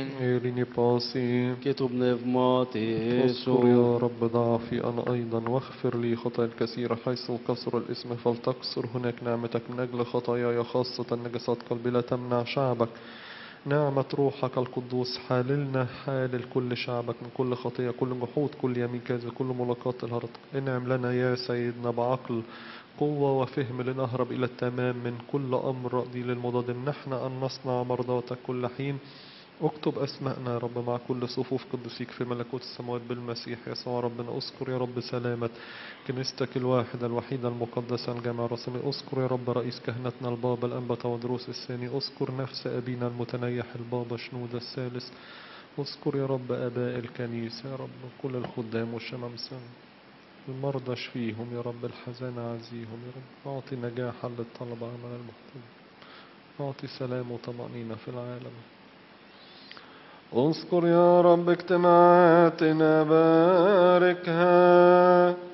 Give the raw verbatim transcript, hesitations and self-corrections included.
إيريني باسي. كتب نفماتي اذكر يا رب ضعفي أنا أيضا واغفر لي خطايا الكثيرة، حيث كسر الاسم فلتكسر هناك نعمتك من أجل خطاياي خاصة نجسات قلبي لا تمنع شعبك. نعمة روحك القدوس حاللنا حالل كل شعبك من كل خطية، كل جحود، كل يمين كاذب، كل ملاقات الهرط. انعم لنا يا سيدنا بعقل، قوة وفهم لنهرب إلى التمام من كل أمر رأضي للمضاد. نحن أن نصنع مرضاتك كل حين. اكتب أسماءنا يا رب مع كل صفوف قدسيك في ملكوت السماوات بالمسيح يسوع ربنا. اذكر يا رب سلامة كنيستك الواحدة الوحيدة المقدسة الجامعة الرسمية. اذكر يا رب رئيس كهنتنا البابا الأنبا تودروس الثاني. اذكر نفس أبينا المتنيح البابا شنودة الثالث. اذكر يا رب آباء الكنيسة يا رب، كل الخدام والشمامسة، المرضى اشفيهم يا رب، الحزانة عزيهم يا رب، أعطي نجاحا للطلبة عمل المحتوى، أعطي سلام وطمأنينة في العالم. اذكر يا رب اجتماعاتنا باركها